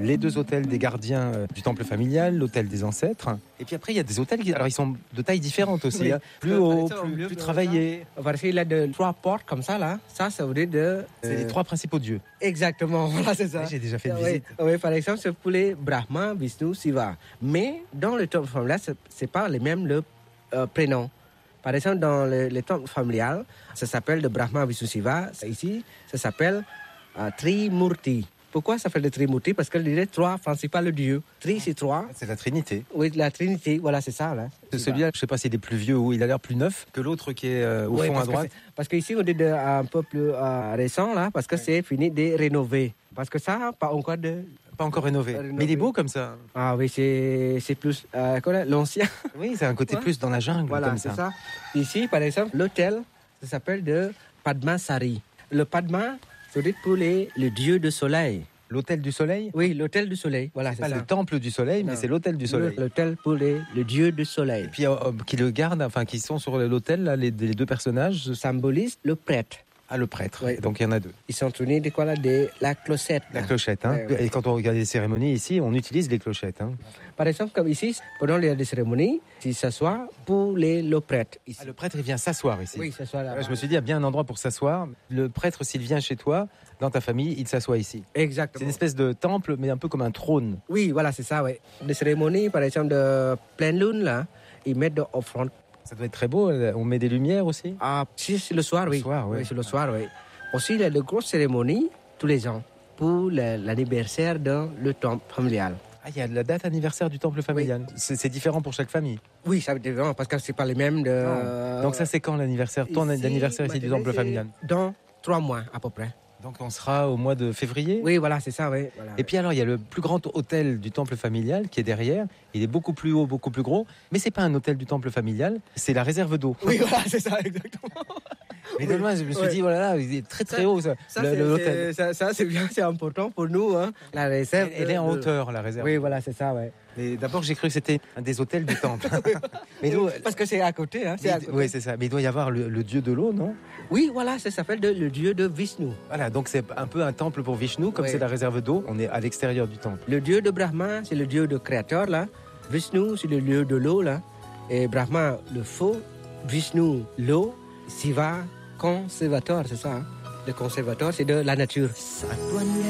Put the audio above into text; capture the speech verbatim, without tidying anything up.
les deux autels des gardiens euh, du temple familial, l'autel des ancêtres. Et puis après, il y a des autels qui, alors ils sont de taille différente aussi, Oui. hein. Plus Euh, haut, par exemple, plus, au plus lieu de travaillé. Parce qu'il a de trois portes comme ça là. Ça, ça veut dire de. C'est euh, les trois principaux dieux. Exactement, voilà, c'est ça. Ouais, j'ai déjà fait une Oui, visite. oui, par exemple, c'est pour les Brahma, Vishnu, Shiva. Mais dans le temple familial, c'est, c'est pas les mêmes le euh, prénom. Par exemple, dans le, le temple familial, ça s'appelle le Brahma, Vishnu, Shiva. Ici, ça s'appelle euh, Trimurti. Pourquoi ça s'appelle le Trimurti? Parce qu'il y a trois principaux dieux. Tri, c'est trois. C'est la Trinité. Oui, la Trinité, voilà, c'est ça. Là. Celui-là, je sais pas s'il est plus vieux ou il a l'air plus neuf que l'autre qui est euh, au Oui, fond à parce droite. Que parce qu'ici, on est de, un peu plus euh, récent, là, parce que c'est fini de rénover. Parce que ça, pas encore de... Pas encore rénové. Pas rénové. Mais il est beau comme ça. Ah oui, c'est, c'est plus... Euh, quoi, là, l'ancien. Oui, c'est un côté Ouais. plus dans la jungle Voilà, comme c'est ça. ça. Ici, par exemple, l'hôtel, ça s'appelle de Padmasari. Le Padma, c'est dit pour les, le dieu du soleil. L'hôtel du soleil. Oui, l'hôtel du soleil. Voilà, c'est, Pas ça. le temple du soleil, mais Non. c'est l'hôtel du soleil. Le- L'hôtel pour les, le dieu du soleil. Et puis euh, euh, qui le gardent, enfin qui sont sur l'hôtel, là, les, les deux personnages. Ça symbolise le prêtre. Ah, le prêtre. Oui. Donc il y en a deux. Ils sont tenus de quoi là, de la clochette. La là. clochette. Hein. Ouais, ouais. Et quand on regarde les cérémonies ici, on utilise les clochettes. Hein. Par exemple, comme ici, pendant les cérémonies, ils s'assoient pour les, le prêtre. Ici. Ah, le prêtre, il vient s'asseoir ici. Oui, s'assoit là. Ouais, je me suis dit, il y a bien un endroit pour s'asseoir. Le prêtre, s'il vient chez toi, dans ta famille, il s'assoit ici. C'est Exactement. une espèce de temple, mais un peu comme un trône. Oui, voilà, c'est ça, oui. Les cérémonies, par exemple, de pleine lune, là, ils mettent de offrande. Ça doit être très beau. On met des lumières aussi. Ah, si, c'est le soir, Le oui. soir, oui. Oui, c'est le soir, oui. Aussi, il y a de grosses cérémonies tous les ans pour le- l'anniversaire dans le temple familial. Ah, il y a la date anniversaire du temple familial. C'est, c'est différent pour chaque famille. Oui, ça veut dire vraiment, parce que c'est pas les mêmes de... Donc ça, c'est quand l'anniversaire Ton Ici, anniversaire ici du maintenant, temple c'est familial. Dans trois mois, à peu près. Donc on sera au mois de février. Oui, voilà, c'est ça, oui. Voilà. Et puis alors, il y a le plus grand hôtel du temple familial qui est derrière. Il est beaucoup plus haut, beaucoup plus gros. Mais c'est pas un hôtel du temple familial, c'est la réserve d'eau. Oui, voilà, c'est ça, exactement. Mais de loin, je me suis Ouais. dit, voilà, là, il est très très Ça- haut, ça, Ça, le- c'est, le- l'hôtel. c'est- ça, ça, c'est bien, c'est important pour nous, hein. La réserve... Elle, elle est en de- hauteur, la réserve. Oui, voilà, c'est ça, oui. Et d'abord, j'ai cru que c'était un des hôtels du temple. Mais d'où- Parce que c'est à côté, hein. C'est à côté. oui, c'est ça. Mais il doit y avoir le, le dieu de l'eau, non? Oui, voilà, ça s'appelle de- le dieu de Vishnu. Voilà, donc c'est un peu un temple pour Vishnu, comme Oui. c'est la réserve d'eau. On est à l'extérieur du temple. Le dieu de Brahma, c'est le dieu de créateur, là. Vishnu, c'est le dieu de l'eau, là. Et Brahma, le feu. Vishnu, l'eau. Shiva, conservateur, c'est ça. Hein? Le conservateur, c'est de la nature.